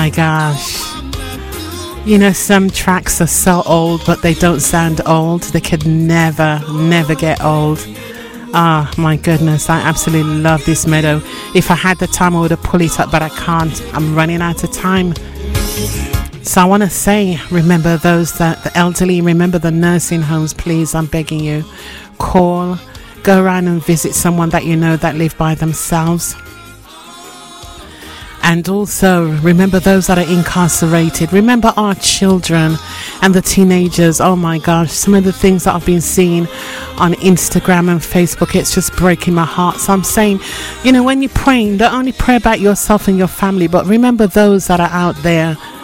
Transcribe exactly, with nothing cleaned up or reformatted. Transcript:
My gosh. You know, some tracks are so old, but they don't sound old. They could never, never get old. Ah, my goodness, I absolutely love this meadow. If I had the time, I would have pulled it up, but I can't. I'm running out of time. So I want to say, remember those that the elderly, remember the nursing homes, please, I'm begging you. Call, go around and visit someone that you know that live by themselves. And also, remember those that are incarcerated. Remember our children and the teenagers. Oh my gosh, some of the things that I've been seeing on Instagram and Facebook, it's just breaking my heart. So I'm saying, you know, when you're praying, don't only pray about yourself and your family, but remember those that are out there